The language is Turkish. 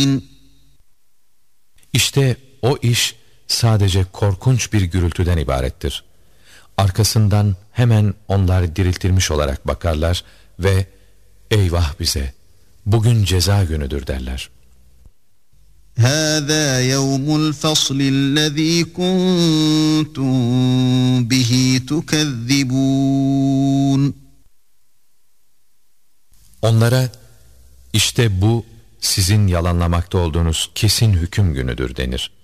İşte o iş sadece korkunç bir gürültüden ibarettir. Arkasından hemen onlar diriltilmiş olarak bakarlar ve eyvah bize, bugün ceza günüdür derler. هَذَا يَوْمُ الْفَصْلِ الَّذ۪ي كُنْتُمْ بِهِ تُكَذِّبُونَ Onlara işte bu sizin yalanlamakta olduğunuz kesin hüküm günüdür denir.